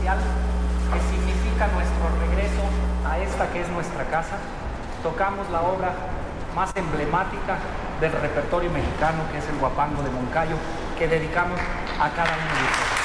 marcial que significa nuestro regreso a esta que es nuestra casa. Tocamos la obra más emblemática del repertorio mexicano, que es el Huapango de Moncayo, que dedicamos a cada uno de ustedes.